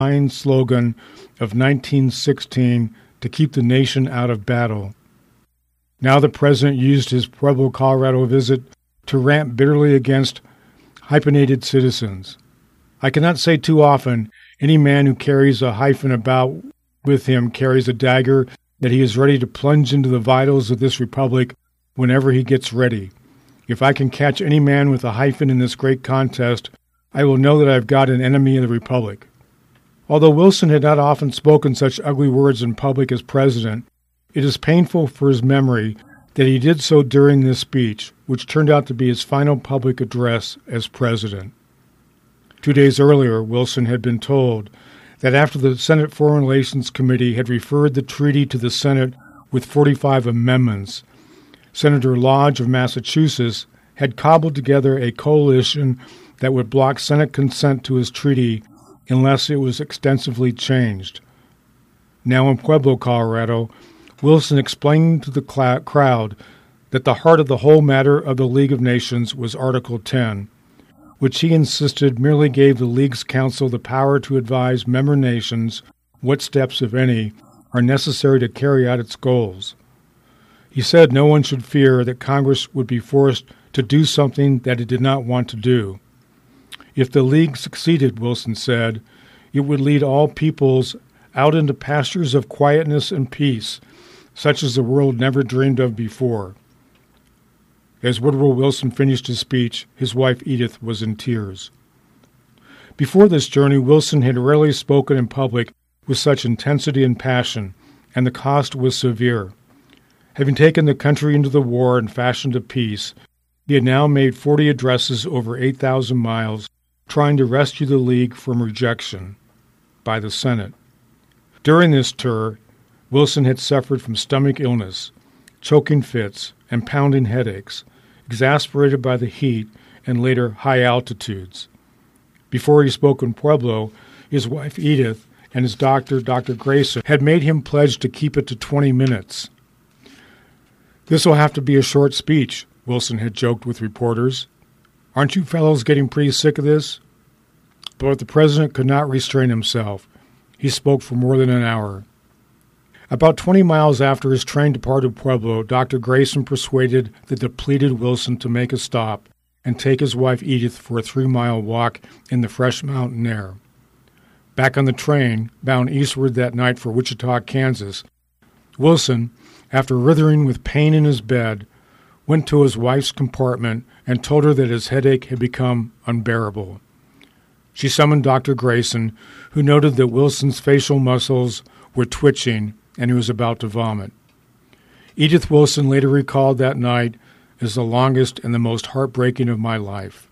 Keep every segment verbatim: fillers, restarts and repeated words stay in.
fine slogan of nineteen sixteen to keep the nation out of battle. Now the president used his Pueblo, Colorado visit to rant bitterly against hyphenated citizens. I cannot say too often, any man who carries a hyphen about with him carries a dagger that he is ready to plunge into the vitals of this republic whenever he gets ready. If I can catch any man with a hyphen in this great contest, I will know that I have got an enemy of the republic. Although Wilson had not often spoken such ugly words in public as president, it is painful for his memory that he did so during this speech, which turned out to be his final public address as president. Two days earlier, Wilson had been told that after the Senate Foreign Relations Committee had referred the treaty to the Senate with forty-five amendments, Senator Lodge of Massachusetts had cobbled together a coalition that would block Senate consent to his treaty unless it was extensively changed. Now in Pueblo, Colorado, Wilson explained to the cl- crowd that the heart of the whole matter of the League of Nations was Article ten, which he insisted merely gave the League's Council the power to advise member nations what steps, if any, are necessary to carry out its goals. He said no one should fear that Congress would be forced to do something that it did not want to do. If the League succeeded, Wilson said, it would lead all peoples out into pastures of quietness and peace, such as the world never dreamed of before. As Woodrow Wilson finished his speech, his wife Edith was in tears. Before this journey, Wilson had rarely spoken in public with such intensity and passion, and the cost was severe. Having taken the country into the war and fashioned a peace, he had now made forty addresses over eight thousand miles, trying to rescue the League from rejection by the Senate. During this tour, Wilson had suffered from stomach illness, choking fits, and pounding headaches, exasperated by the heat and later high altitudes. Before he spoke in Pueblo, his wife Edith and his doctor, Doctor Grayson, had made him pledge to keep it to twenty minutes. "This will have to be a short speech," Wilson had joked with reporters. "Aren't you fellows getting pretty sick of this?" But the president could not restrain himself. He spoke for more than an hour. About twenty miles after his train departed Pueblo, Doctor Grayson persuaded the depleted Wilson to make a stop and take his wife Edith for a three-mile walk in the fresh mountain air. Back on the train, bound eastward that night for Wichita, Kansas, Wilson, after writhing with pain in his bed, went to his wife's compartment and told her that his headache had become unbearable. She summoned Doctor Grayson, who noted that Wilson's facial muscles were twitching and he was about to vomit. Edith Wilson later recalled that night as the longest and the most heartbreaking of my life.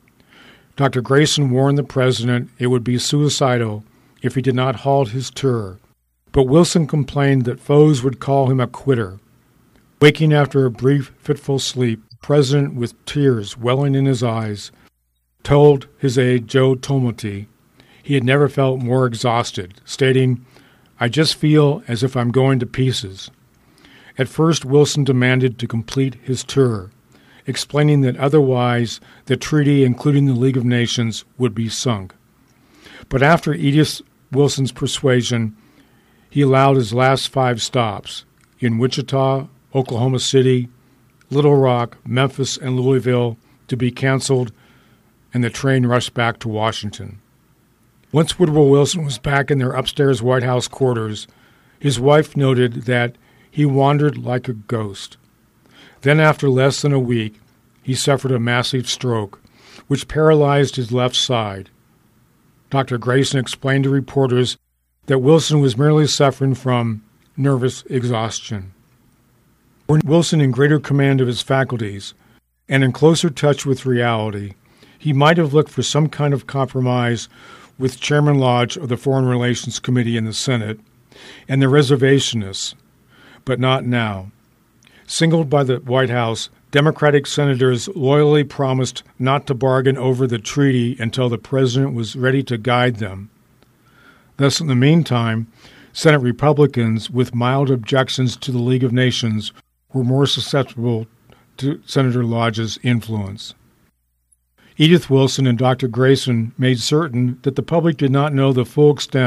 Doctor Grayson warned the president it would be suicidal if he did not halt his tour, but Wilson complained that foes would call him a quitter. Waking after a brief, fitful sleep, the president, with tears welling in his eyes, told his aide, Joe Tomati, he had never felt more exhausted, stating, "I just feel as if I'm going to pieces." At first, Wilson demanded to complete his tour, explaining that otherwise the treaty, including the League of Nations, would be sunk. But after Edith Wilson's persuasion, he allowed his last five stops in Wichita, Oklahoma City, Little Rock, Memphis, and Louisville to be canceled, and the train rushed back to Washington. Once Woodrow Wilson was back in their upstairs White House quarters, his wife noted that he wandered like a ghost. Then, after less than a week, he suffered a massive stroke, which paralyzed his left side. Doctor Grayson explained to reporters that Wilson was merely suffering from nervous exhaustion. Were Wilson in greater command of his faculties and in closer touch with reality, he might have looked for some kind of compromise with Chairman Lodge of the Foreign Relations Committee in the Senate and the reservationists, but not now. Singled by the White House, Democratic senators loyally promised not to bargain over the treaty until the president was ready to guide them. Thus, in the meantime, Senate Republicans with mild objections to the League of Nations were more susceptible to Senator Lodge's influence. Edith Wilson and Doctor Grayson made certain that the public did not know the full extent